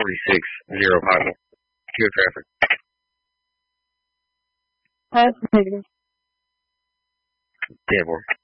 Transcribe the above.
46, 0 possible. Pure traffic. That's negative. 10-4.